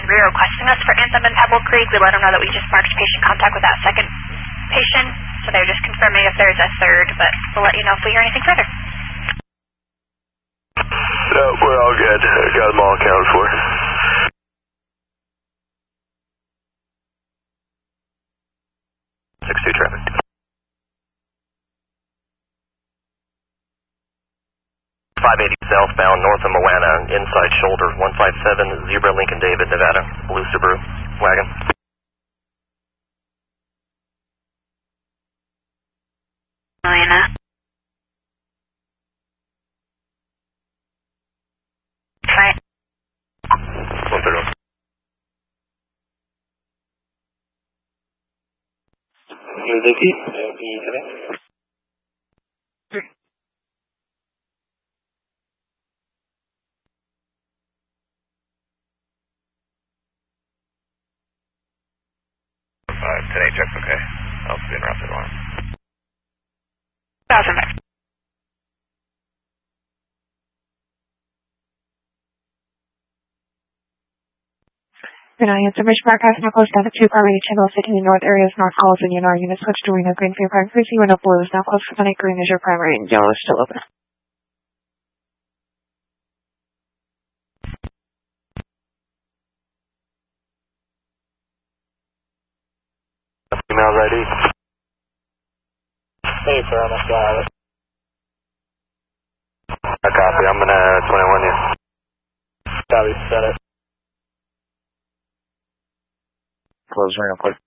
re-requesting us for Anthem and Pebble Creek. We let them know that we just marked patient contact with that second patient, so they're just confirming if there's a third, but we'll let you know if we hear anything further. No, we're all good. Got them all accounted for. Six 2 traffic. 580 southbound north of Moana, inside shoulder, 157 Zebra Lincoln David, Nevada, blue Subaru wagon. Moana. Right. 131. Vicky, today check's okay. I'll be interrupted on. 1000. Good night, it's a Rich Broadcast now close down to 2 Car Radio Channel City in the North areas, North Halls and UNR unit switch to Reno Green for your prime frequency when up blue is now close for Sunny Green is your primary and yellow is still open. Emails ID. Hey, sir, I'm got it. I copy. I'm gonna 21 you. Copy, set it. Close Reno quick.